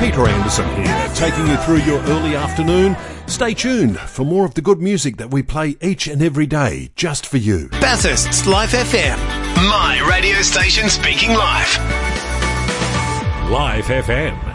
Peter Anderson here, taking you through your early afternoon. Stay tuned for more of the good music that we play each and every day, just for you. Bathurst's Live FM. My radio station speaking live. Live FM.